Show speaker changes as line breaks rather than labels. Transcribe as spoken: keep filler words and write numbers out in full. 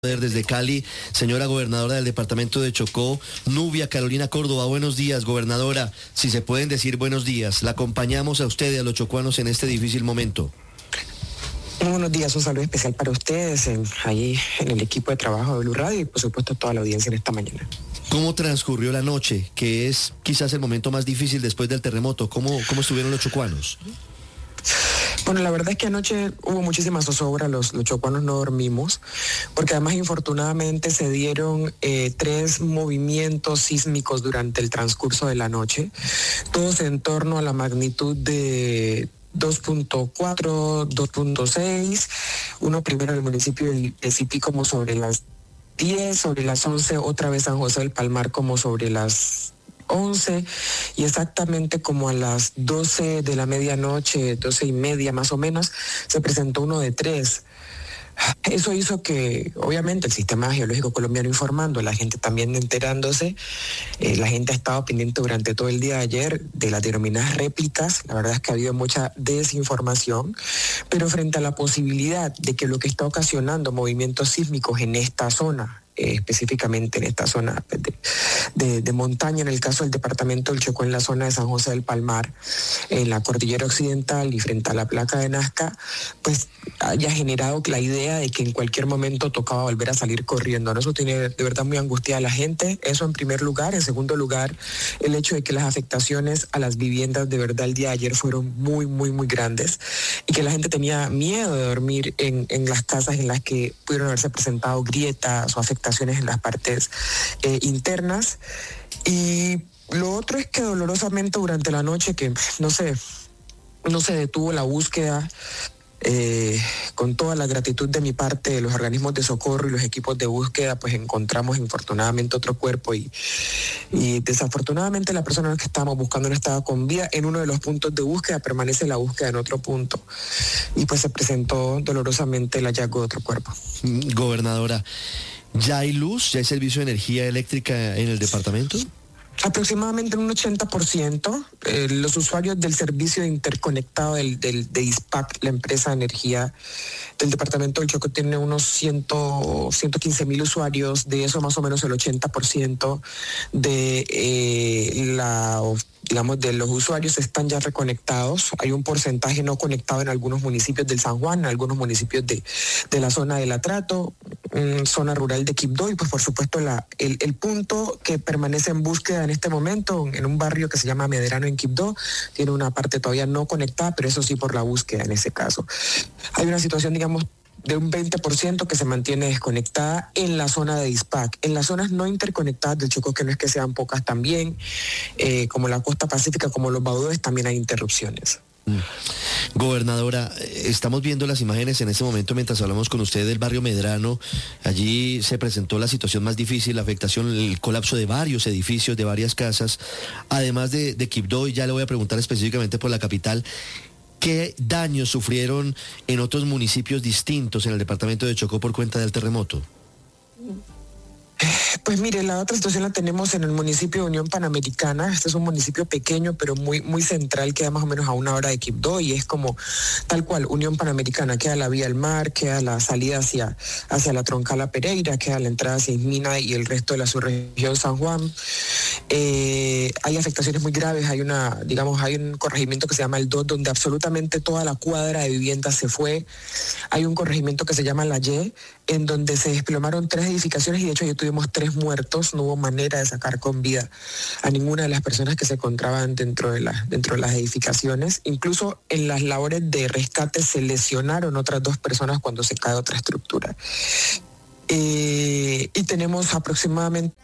Desde Cali, señora gobernadora del departamento de Chocó, Nubia Carolina Córdoba. Buenos días, gobernadora. Si se pueden decir buenos días, la acompañamos a usted y a los chocuanos en este difícil momento.
Muy buenos días, un saludo especial para ustedes, en, ahí en el equipo de trabajo de Blue Radio y por supuesto a toda la audiencia en esta mañana.
¿Cómo transcurrió la noche, que es quizás el momento más difícil después del terremoto? ¿Cómo, cómo estuvieron los chocuanos?
Bueno, la verdad es que anoche hubo muchísima zozobra, los, los chocuanos no dormimos, porque además infortunadamente se dieron eh, tres movimientos sísmicos durante el transcurso de la noche, todos en torno a la magnitud de dos punto cuatro, dos punto seis, uno primero en el municipio de Cipí como sobre las diez, sobre las once, otra vez San José del Palmar como sobre las once y exactamente como a las doce de la medianoche, doce y media más o menos, se presentó uno de tres. Eso hizo que, obviamente, el Sistema Geológico Colombiano informando, la gente también enterándose, eh, la gente ha estado pendiente durante todo el día de ayer de las denominadas réplicas. La verdad es que ha habido mucha desinformación, pero frente a la posibilidad de que lo que está ocasionando movimientos sísmicos en esta zona, Eh, específicamente en esta zona de, de, de montaña, en el caso del departamento del Chocó, en la zona de San José del Palmar, en la cordillera occidental y frente a la placa de Nazca, pues haya generado la idea de que en cualquier momento tocaba volver a salir corriendo, ¿no? Eso tiene de verdad muy angustiada a la gente, eso en primer lugar. En segundo lugar, el hecho de que las afectaciones a las viviendas de verdad el día de ayer fueron muy, muy, muy grandes y que la gente tenía miedo de dormir en, en las casas en las que pudieron haberse presentado grietas o afectaciones en las partes eh, internas. Y lo otro es que dolorosamente durante la noche, que no sé, no se detuvo la búsqueda, eh, con toda la gratitud de mi parte de los organismos de socorro y los equipos de búsqueda, pues encontramos infortunadamente otro cuerpo y, y desafortunadamente la persona que estábamos buscando no estaba con vida. En uno de los puntos de búsqueda permanece la búsqueda en otro punto y pues se presentó dolorosamente el hallazgo de otro cuerpo.
Gobernadora, ¿ya hay luz? ¿Ya hay servicio de energía eléctrica en el departamento?
Aproximadamente un ochenta por ciento. Eh, los usuarios del servicio interconectado del, del, de ISPAC, la empresa de energía del departamento del Chocó, tiene unos ciento quince mil usuarios. De eso más o menos el ochenta por ciento de eh, la digamos, de los usuarios están ya reconectados. Hay un porcentaje no conectado en algunos municipios del San Juan, en algunos municipios de, de la zona del Atrato, um, zona rural de Quibdó, y pues por supuesto la, el, el punto que permanece en búsqueda en este momento, en un barrio que se llama Medrano en Quibdó, tiene una parte todavía no conectada, pero eso sí por la búsqueda en ese caso. Hay una situación, digamos, de un veinte por ciento que se mantiene desconectada en la zona de ISPAC. En las zonas no interconectadas del Chocó, que no es que sean pocas también, eh, como la costa pacífica, como los Baudoes, también hay interrupciones.
Mm. Gobernadora, estamos viendo las imágenes en este momento mientras hablamos con usted del barrio Medrano. Allí se presentó la situación más difícil, la afectación, el colapso de varios edificios, de varias casas, además de, de Quibdó, y ya le voy a preguntar específicamente por la capital. ¿Qué daños sufrieron en otros municipios distintos en el departamento de Chocó por cuenta del terremoto?
Pues mire, la otra situación la tenemos en el municipio de Unión Panamericana. Este es un municipio pequeño, pero muy, muy central, queda más o menos a una hora de Quibdó y es como tal cual, Unión Panamericana, queda la vía al mar, queda la salida hacia, hacia la Troncala Pereira, queda la entrada hacia Ismina y el resto de la subregión San Juan. Eh, hay afectaciones muy graves, hay una, digamos, hay un corregimiento que se llama el dos, donde absolutamente toda la cuadra de viviendas se fue. Hay un corregimiento que se llama La Y, en donde se desplomaron tres edificaciones y de hecho ya tuvimos tres muertos. No hubo manera de sacar con vida a ninguna de las personas que se encontraban dentro de, la, dentro de las edificaciones. Incluso en las labores de rescate se lesionaron otras dos personas cuando se cae otra estructura. Eh, y tenemos aproximadamente